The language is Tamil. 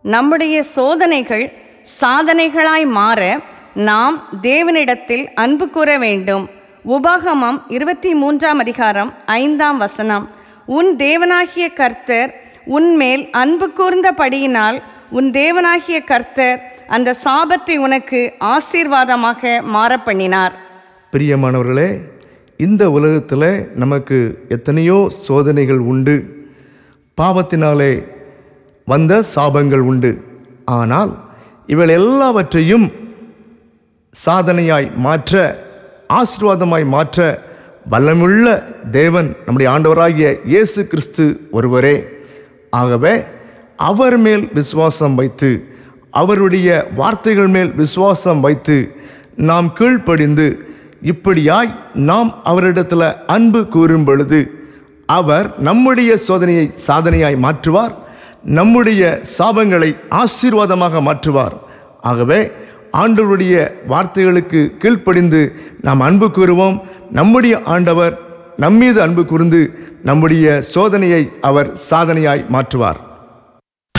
நம்முடைய சோதனைகள் சாதனைகளாய் மாற நாம் தேவனிடத்தில் அன்பு கூற வேண்டும். உபாகமம் 23:5 உன் தேவனாகிய கர்த்தர் உன்மேல் அன்பு கூர்ந்தபடியினால் உன் தேவனாகிய கர்த்தர் அந்த சாபத்தை உனக்கு ஆசீர்வாதமாக மாற பண்ணினார். பிரியமானவர்களே, இந்த உலகத்தில் நமக்கு எத்தனையோ சோதனைகள் உண்டு, பாவத்தினாலே வந்த சாபங்கள் உண்டு. ஆனால் இவள் எல்லாவற்றையும் சாதனையாய் மாற்ற, ஆசீர்வாதமாய் மாற்ற வல்லமுள்ள தேவன் நம்முடைய ஆண்டவராகிய இயேசு கிறிஸ்து ஒருவரே. ஆகவே அவர் மேல் விசுவாசம் வைத்து, அவருடைய வார்த்தைகள் மேல் விசுவாசம் வைத்து நாம் கீழ்ப்படிந்து இப்படியாய் நாம் அவரிடத்தில் அன்பு கூறும் பொழுது அவர் நம்முடைய சோதனையை சாதனையாய் மாற்றுவார், நம்முடைய சாபங்களை ஆசீர்வாதமாக மாற்றுவார். ஆகவே ஆண்டவருடைய வார்த்தைகளுக்கு கீழ்ப்படிந்து நாம் அன்பு கூறுவோம். நம்முடைய ஆண்டவர் நம்மீது அன்பு கூர்ந்து நம்முடைய சோதனையை அவர் சாதனையாய் மாற்றுவார்.